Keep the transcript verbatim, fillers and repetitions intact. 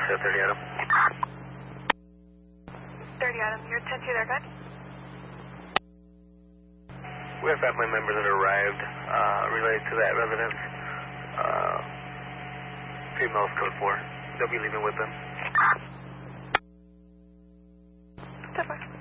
Delta thirty Adam. thirty Adam, you're ten two there, good? We have family members that arrived uh, related to that residence. Uh, females code four. They'll be leaving with them. Step by.